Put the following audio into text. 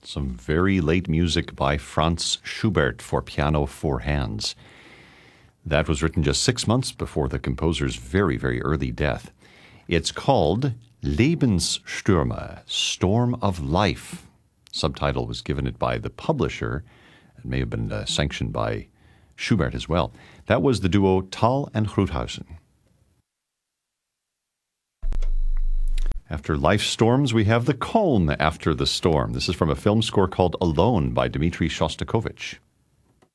Some very late music by Franz Schubert for piano, four hands. That was written just 6 months before the composer's very, very early death. It's called Lebensstürme, Storm of Life. Subtitle was given it by the publisher. It may have been sanctioned by Schubert as well. That was the duo Thal and Gruthuysen. After life storms, we have the calm after the storm. This is from a film score called Alone by Dmitri Shostakovich.